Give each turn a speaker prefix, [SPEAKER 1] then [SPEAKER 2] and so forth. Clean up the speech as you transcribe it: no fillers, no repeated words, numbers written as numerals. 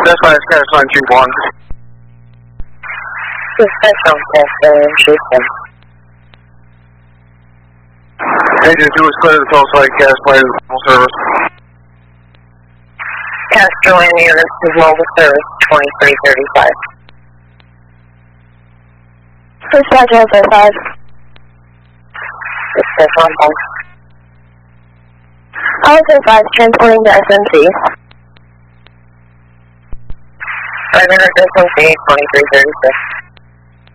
[SPEAKER 1] That's why it's Cash Line G1.
[SPEAKER 2] Dispatch on Cash Line G1.
[SPEAKER 1] Agent 2 is clear to tell site Cash Line service.
[SPEAKER 2] Castellan units is mobile service 2335.
[SPEAKER 3] Dispatch 135.
[SPEAKER 2] Dispatch 135.
[SPEAKER 3] 135 transporting to SMC.
[SPEAKER 2] 500 SMC 2336.